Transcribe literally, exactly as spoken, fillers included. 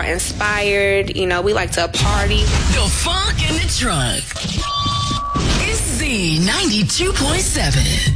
are inspired. You know, we like to party. The Funk in the Trunk. It's Z ninety-two point seven.